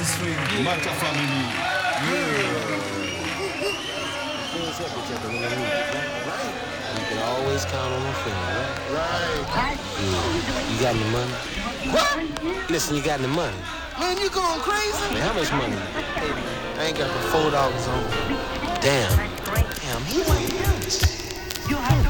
swing, Mata family. You can always count on a friend, right? Right. Yeah. You got any money? What? Listen, you got any money? Man, you going crazy? Man, how much money? I ain't got but $4 on. Damn, he went.